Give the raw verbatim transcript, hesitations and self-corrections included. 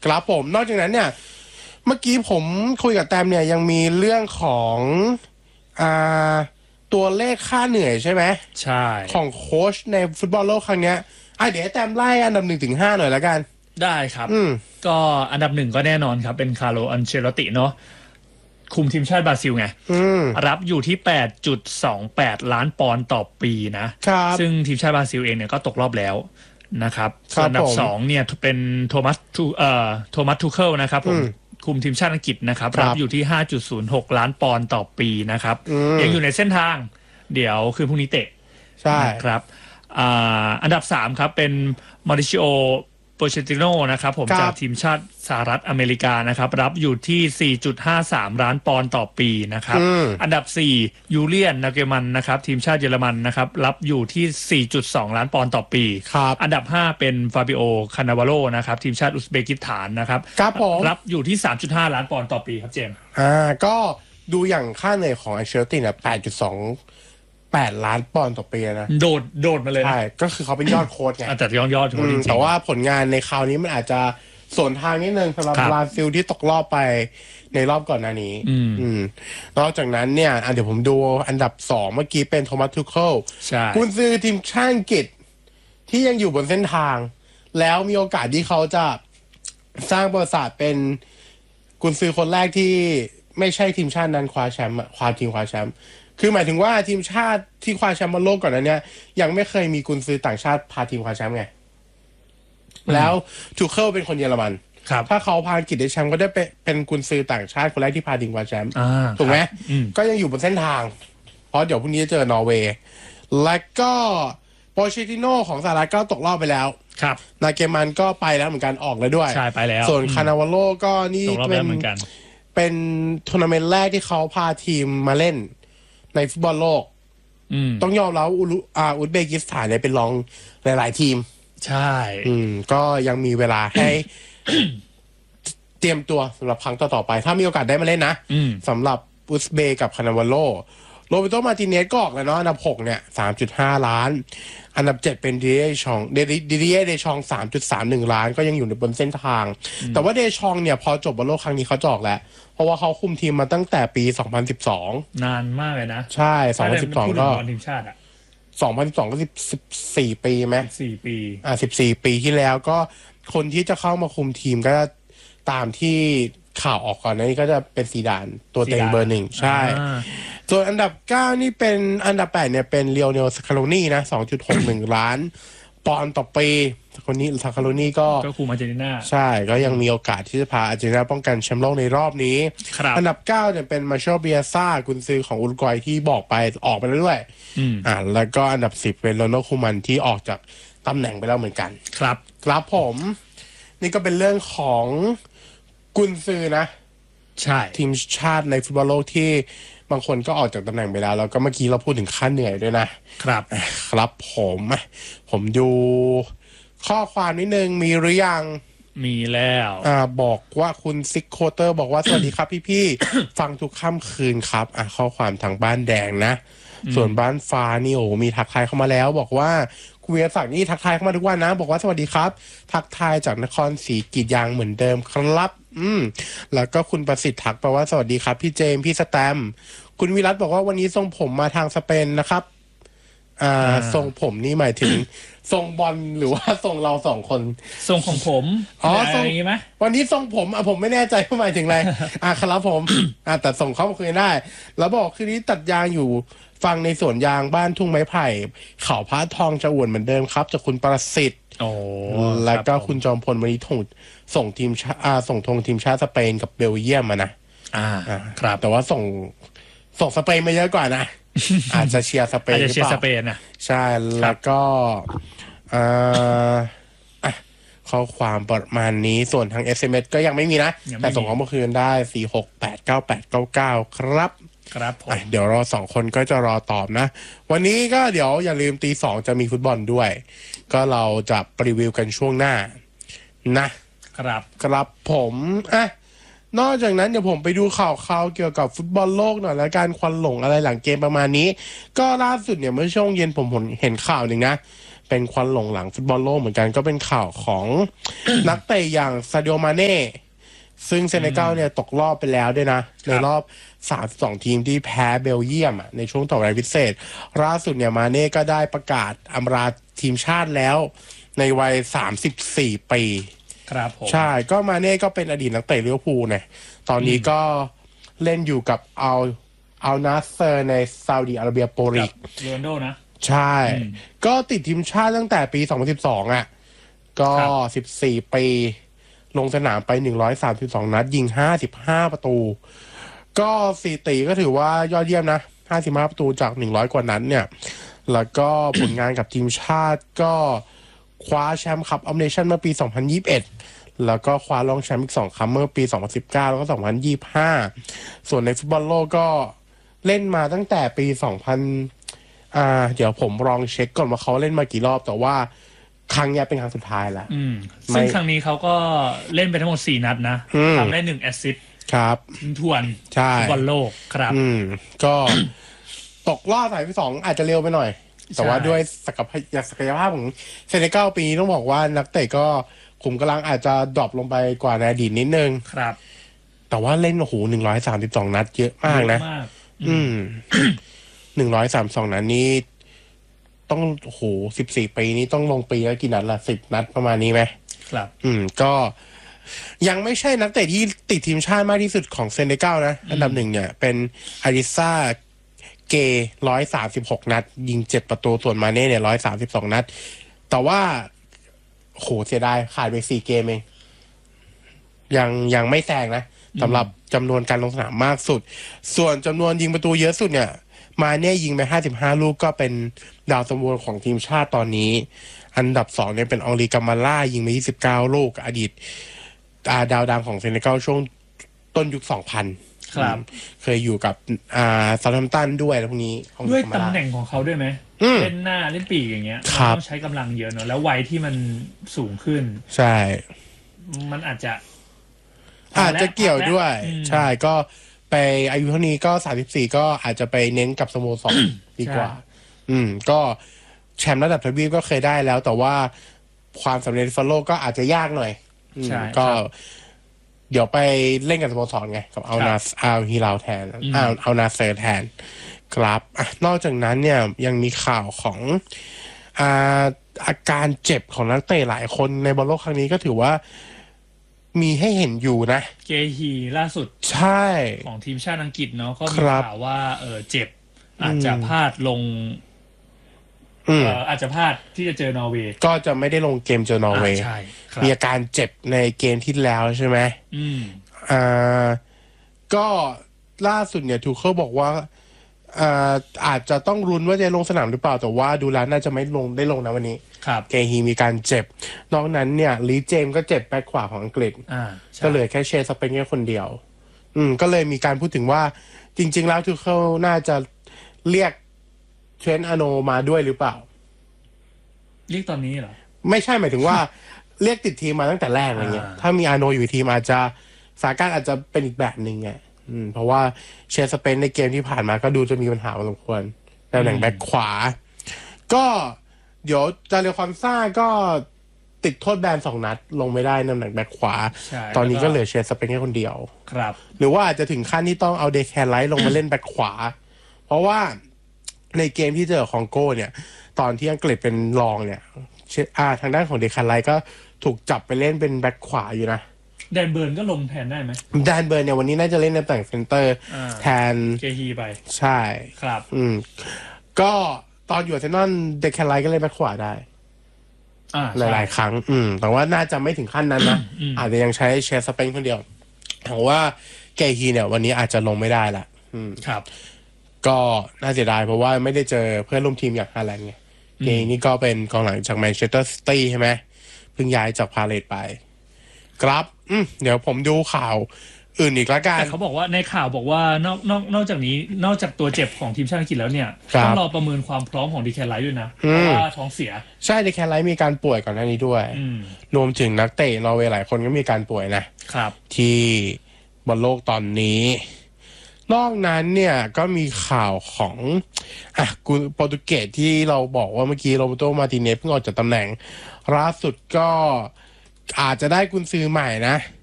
ครับผมนอกจากนั้นเนี่ยเมื่อกี้ผมคุยกับแตมเนี่ยยังมีเรื่องของอ่าตัวเลขค่าเหนื่อยใช่ไหมใช่ของโค้ชในฟุตบอลโลกครั้งนี้อ่ะเดี๋ยวแตมไล่อันดับหนึ่งถึงห้าหน่อยแล้วกันได้ครับก็อันดับหนึ่งก็แน่นอนครับเป็นคาร์โล อันเชลอติเนาะคุมทีมชาติบราซิลไงรับอยู่ที่ แปดจุดสองแปด ล้านปอนด์ต่อปีนะซึ่งทีมชาติบราซิลเองเนี่ยก็ตกรอบแล้วนะครับส่วนอันดับสองเนี่ยเป็นโทมัสทูเอ่อโทมัสทูเคิลนะครับผมคุมทีมชาติอังกฤษนะครับรับอยู่ที่ ห้าจุดศูนย์หก ล้านปอนด์ต่อปีนะครับยังอยู่ในเส้นทางเดี๋ยวคือพรุ่งนี้เตะใช่ครับอ่าอันดับสามครับเป็นมาริชิโอโปเชติโนนะครับผมจากทีมชาติสหรัฐอเมริกานะครับรับอยู่ที่ สี่จุดห้าสาม ล้านปอนด์ต่อปีนะครับอันดับสี่ยูเลียนนาเกมันนะครับทีมชาติเยอรมันนะครับรับอยู่ที่ สี่จุดสอง ล้านปอนด์ต่อปีอันดับห้าเป็นฟาบิโอคานาวาโลนะครับทีมชาติอุซเบกิสถานนะครับรับอยู่ที่ สามจุดห้า ล้านปอนด์ต่อปีครับเจมส์อ่าก็ดูอย่างค่าเหนื่อยของอันเชลตินอ่ะ แปดจุดสองแปด ล้านปอนด์ต่อปีนะโดดโดดมาเลยใช่ก็คือเขาเป็นยอดโค้ชไงแต่ยอดยอดจริงๆแต่ว่าผลงานในคราวนี้มันอาจจะส่วนทางนิดนึงสำหรับบราซิลที่ตกรอบไปในรอบก่อนหน้านี้อืมนอกจากนั้นเนี่ยเดี๋ยวผมดูอันดับสองเมื่อกี้เป็นโทมัสทูเคิลกุนซือทีมชาติอังกฤษที่ยังอยู่บนเส้นทางแล้วมีโอกาสที่เขาจะสร้างประวัติศาสตร์เป็นกุนซือคนแรกที่ไม่ใช่ทีมชาตินั้นคว้าแชมป์คว้าทีมคว้าแชมป์คือหมายถึงว่าทีมชาติที่คว้าแชมป์บอลโลกก่อนนั้นเนี่ยยังไม่เคยมีกุนซือต่างชาติพาทีมคว้าแชมป์ไงแล้วทูเคิลเป็นคนเยอรมันถ้าเขาพาอังกฤษได้แชมป์ก็ได้เป็นกุนซือต่างชาติคนแรกที่พาทีมคว้าแชมป์ถูกไหมก็ยังอยู่บนเส้นทางเพราะเดี๋ยวพรุ่งนี้จะเจอนอร์เวย์และก็โปเชติโนของสหรัฐก็ตกรอบไปแล้วนาเกมันก็ไปแล้วเหมือนกันออกแล้วด้วยใช่ไปแล้วส่วนคานาวาโลก็นี่เป็นเป็นทัวร์นาเมนต์แรกที่เขาพาทีมมาเล่นในฟุตบอลโลกต้องยอมรับอุลุอาอุซเบกิสถานเนี่ยเป็นรองหลายๆทีมใช่อืมก็ยังมีเวลาให้ เตรียมตัวสำหรับครั้งต่อๆไปถ้ามีโอกาสได้มาเล่นนะสำหรับอุซเบกกับคานาวาโลโรเบโตมาร์ติเนสก็ออกแล้วเนาะอันดับหกเนี่ย สามจุดห้า ล้านอันดับเจ็ดเป็นดิเดชองเดดิเอเดชอง สามจุดสามหนึ่ง ล้านก็ยังอยู่ในบนเส้นทางแต่ว่าเดชองเนี่ยพอจบบอลโลกครั้งนี้เขาจอกแล้วเพราะว่าเขาคุมทีมมาตั้งแต่ปีสองพันสิบสองนานมากเลยนะใช่สองพันสิบสองก็ทีมชาติอ่ะสองพันสิบสองก็สิบสี่ปีมั้ยสิบสี่ปีอ่าสิบสี่ปีที่แล้วก็คนที่จะเข้ามาคุมทีมก็ตามที่ข่าวออกก่อนหน้านี้ก็จะเป็นซีดานตัวเต็งเบอร์หนึ่งใช่ส่วนอันดับเก้านี่เป็นอันดับแปดเนี่ยเป็นเลโอเนลสคาโลนี่นะ สองจุดหกหนึ่ง ล้านปอนด์ต่อปีคนนี้สคาโลนี่ก็ก็คุมอาร์เจนตินาใช่ก็ยังมีโอกาสที่จะพาอาร์เจนตินาป้องกันแชมป์โลกในรอบนี้อันดับเก้าเนี่ยเป็นมาร์เชลเบียซ่ากุนซือของอุรุกวัยที่บอกไปออกไปแล้วด้วยอ่าแล้วก็อันดับสิบเป็นโรนัลด์ คูมันที่ออกจากตำแหน่งไปแล้วเหมือนกันครับครับผมนี่ก็เป็นเรื่องของกุนซือนะใช่ทีมชาติในฟุตบอลโลกที่บางคนก็ออกจากตำแหน่งไปแล้วแล้วก็เมื่อกี้เราพูดถึงค่าเหนื่อยด้วยนะครับครับผมผมดูข้อความนิดนึงมีหรือยังมีแล้วอ่าบอกว่าคุณซิกโคเตอร์บอกว่า สวัสดีครับพี่ๆ ฟังทุกค่ำคืนครับอ่ะข้อความทางบ้านแดงนะส่วนบ้านฟ้านี่โอ้มีทักทายเข้ามาแล้วบอกว่าคุณวีรศักดิ์นี่ทักทายเข้ามาทุกวันนะบอกว่าสวัสดีครับทักทายจากนครศรีกรีฑยางเหมือนเดิมครับอืมแล้วก็คุณประสิทธิ์ทักไปว่าสวัสดีครับพี่เจมพี่สแตมคุณวิรัตบอกว่าวันนี้ทรงผมมาทางสเปนนะครับอ่าทรงผมนี่หมายถึงทรงบอลหรือว่าทรงเราสองคนทรงของผมอ๋อทรงอย่างงี้ไหมวันนี้ทรงผมอ่ะผมไม่แน่ใจว่าหมายถึงอะไรอ่ะครับผมอ่ะแต่ส่งเข้ามาคุยได้แล้วบอกคืนนี้ตัดยางอยู่ฟังในสวนยางบ้านทุ่งไม้ไผ่เขาพระทองจะอวดเหมือนเดิมครับจากคุณประสิทธิ์โอ้แล้วก็คุณจอมพลวันนี้ถงส่งทีมชาอ่าส่งธงทีมชาติสเปนกับเบลเยียมมานะอ่าครับแต่ว่าส่งส่งสเปนมาเยอะกว่านะอาจจะเชียร์สเปนอาจจะเชียร์สเปนนะใช่แล้วก็อ่าข้อความประมาณนี้ส่วนทาง เอส เอ็ม เอส ก็ยังไม่มีนะแต่ส่งเข้ามาคืนได้สี่ หก แปด เก้า แปด เก้า เก้าครับครับผมเดี๋ยวเราสองคนก็จะรอตอบนะวันนี้ก็เดี๋ยวอย่าลืมตีสองจะมีฟุตบอลด้วยก็เราจะรีวิวกันช่วงหน้านะครับครับผมอ่ะนอกจากนั้นเดี๋ยวผมไปดูข่าวข่าวเกี่ยวกับฟุตบอลโลกหน่อยแล้วการควันหลงอะไรหลังเกมประมาณนี้ก็ล่าสุดเนี่ยเมื่อช่วงเย็นผมเห็นข่าวหนึ่งนะเป็นควันหลงหลังฟุตบอลโลกเหมือนกันก็เป็นข่าวของ นักเตะอย่างซาดิโอ มาเน่ซึ่งเซเนกัลเนี่ยตกรอบไปแล้วด้วยนะในรอบสามสิบสองทีมที่แพ้เบลเยียมอ่ะในช่วงต่อเวลาพิเศษล่าสุดเนี่ยมาเน่ก็ได้ประกาศอำลาทีมชาติแล้วในวัยสามสิบสี่ปีครับผมใช่ก็มาเน่ก็เป็นอดีตนักเตะลิเวอร์พูลเนี่ยตอนนี้ก็เล่นอยู่กับอัลอัลนาสเซอร์ในซาอุดิอาระเบียโปรลีกโรนัลโดนะใช่ก็ติดทีมชาติตั้งแต่ปีสองพันสิบสองอ่ะก็สิบสี่ปีลงสนามไปหนึ่งร้อยสามสิบสองนัดยิงห้าสิบห้าประตูก็สถิติก็ถือว่ายอดเยี่ยมนะห้าสิบห้าประตูจากหนึ่งร้อยกว่านัดเนี่ยแล้วก็ผลงานกับทีมชาติก็คว้าแชมป์คัพออฟเนชั่นเมื่อปีสองพันยี่สิบเอ็ดแล้วก็คว้ารองแชมป์อีกสองครั้งเมื่อปีสองพันสิบเก้าแล้วก็สองพันยี่สิบห้าส่วนในฟุตบอลโลกก็เล่นมาตั้งแต่ปีสองพันอ่าเดี๋ยวผมลองเช็คก่อนว่าเขาเล่นมากี่รอบแต่ว่าครั้งนี้เป็นครั้งสุดท้ายแล้วซึ่งครั้งนี้เขาก็เล่นไปทั้งหมดสี่นัดนะทำได้หนึ่งแอสซิสต์ครับทวนใช่ฟุตบอลโลกครับอืมก็ตกรอบสายที่สองอาจจะเร็วไปหน่อยแต่ว่าด้วยศักยศักยภาพของเซเนกัลปีนี้ต้องบอกว่านักเตะก็ขุมกำลังอาจจะดรอปลงไปกว่าในอดีตนิดนึงครับแต่ว่าเล่นโอ้โหหนึ่งร้อยสามสิบสองนัดเยอะมากนะอืมหนึ่งร้อยสามสองนัดนี้ต้องโอ้โหสิบสี่ปีนี้ต้องลงปีแล้วกี่นัดละสิบนัดประมาณนี้ไหมครับอืมก็ยังไม่ใช่นักเตะที่ติดทีมชาติมากที่สุดของเซเนกัลนะอันดับหนึ่งเนี่ยเป็นอาริซาเกร้อยสามสิบหกนัดยิงเจ็ดประตูส่วนมาเน่เนี่ยร้อยสามสิบสองนัดแต่ว่าโหเสียดายขาดไปสี่เกมเองยังยังไม่แซงนะสำหรับจำนวนการลงสนามมากสุดส่วนจำนวนยิงประตูเยอะสุดเนี่ยมาเน่ยิงไปห้าสิบห้าลูกก็เป็นดาวซันโวของทีมชาติตอนนี้อันดับสองเนี่ยเป็นอองลีกามาล่ายิงไปยี่สิบเก้าลูกอดีตดาวดังของเซเนกัลช่วงต้นยุคสองพันครับเคยอยู่กับอ่าซาทัมตันด้วยแล้วพวกนี้ด้วยตำแหน่งของเขาด้วยไหมเล่นหน้าเล่นปีกอย่างเงี้ยต้องใช้กำลังเยอะเนอะแล้ววัยที่มันสูงขึ้นใช่มันอาจจะอาจจะเกี่ยวด้วยใช่ก็ไปอายุเท่านี้ก็สามสิบสี่ก็อาจจะไปเน้นกับสโมสรดีกว่าอืมก็แชมป์ระดับทวีปก็เคยได้แล้วแต่ว่าความสำเร็จฟุตบอลโลกก็อาจจะยากหน่อยก็เดี๋ยวไปเล่นกับสโมสรไงกับอัลนาอัลฮิลาลแทนอัลอัลนาเซอร์แทนครับนอกจากนั้นเนี่ยยังมีข่าวของอ่าอาการเจ็บของนักเตะหลายคนในบอลโลกครั้งนี้ก็ถือว่ามีให้เห็นอยู่นะเกฮีล่าสุดใช่ของทีมชาติอังกฤษเนาะก็มีข่าวว่าเออเจ็บอาจจะพลาดลงเอ่ออาจจะพลาดที่จะเจอนอร์เวย์ก็จะไม่ได้ลงเกมเจอนอร์เวย์มีอาการเจ็บในเกมที่แล้วใช่ไหมอืมอ่าก็ล่าสุดเนี่ยทูเคิลบอกว่าอ่าอาจจะต้องรุนว่าจะลงสนามหรือเปล่าแต่ว่าดูแล้วน่าจะไม่ลงได้ลงนะวันนี้ครับเกฮีมีการเจ็บนอกนั้นเนี่ยลีเจมก็เจ็บแบ็คขวาของอังกฤษก็เลยแค่เชสเปนแค่คนเดียวอืมก็เลยมีการพูดถึงว่าจริงๆแล้วทูเคิลน่าจะเรียกเทรนต์อาโนมาด้วยหรือเปล่าเรียกตอนนี้เหรอไม่ใช่หมายถึงว่า เรียกติดทีมมาตั้งแต่แรกอะไรเงี้ยถ้ามีอาโนอยู่ทีมอาจจะสถานการณ์อาจจะเป็นอีกแบบหนึ่งไงอืมเพราะว่าเชสเปนในเกมที่ผ่านมาก็ดูจะมีปัญหาพอสมควรตำแหน่งแบ็คขวาก็เดี๋ยวจาเรคอนซ่าก็ติดโทษแบนสองนัดลงไม่ได้ตำแหน่งแบ็คขวาตอนนี้ก็เหลือเชสเปนแค่คนเดียวครับหรือว่าอาจจะถึงขั้นที่ต้องเอาเดแคนไลท์ลงมาเล่นแบ็คขวาเพราะว่าในเกมที่เจอคองโก้เนี่ยตอนที่อังกฤษเป็นรองเนี่ยอ่าทางด้านของเดแคนไลท์ก็ถูกจับไปเล่นเป็นแบ็คขวาอยู่นะแดนเบิร์นก็ลงแทนได้ไหมแดนเบิร์นเนี่ยวันนี้น่าจะเล่นในตำแหน่งเซนเตอร์แทนเกฮีไปใช่ครับอืมก็ตอนอยู่อาร์เซนอลเดแคนไลท์ก็เล่นแบ็คขวาได้หลายๆครั้งอืมแต่ว่าน่าจะไม่ถึงขั้นนั้นนะ อาจจะยังใช้เชสสเปนคนเดียวแต่ว่าเกฮีเนี่ยวันนี้อาจจะลงไม่ได้ละอืมครับก็น่าเสียดายเพราะว่าไม่ได้เจอเพื่อนร่วมทีมอย่างฮาแลนด์ไงเกฮีนี่ก็เป็นกองหลังจากแมนเชสเตอร์ซิตี้ใช่ไหมเพิ่งย้ายจากพาเลทไปครับอืมเดี๋ยวผมดูข่าวอื่นอีกแล้วกันแต่เขาบอกว่าในข่าวบอกว่านอกนอกนอกจากนี้นอกจากตัวเจ็บของทีมชาติอังกฤษแล้วเนี่ยต้องรอประเมินความพร้อมของดีแคนไลท์ด้วยนะเพราะว่าท้องเสียใช่ดีแคนไลท์มีการป่วยก่อนหน้านี้ด้วยรวมถึงนักเตะนอร์เวย์หลายคนก็มีการป่วยนะครับที่บอลโลกตอนนี้นอกนั้นเนี่ยก็มีข่าวของอ่ะกุนโปรตุเกสที่เราบอกว่าเมื่อกี้โรเบโตมาร์ติเนสเพิ่งออกจากตำแหน่งล่าสุดก็อาจจะได้กุนซือใหม่นะ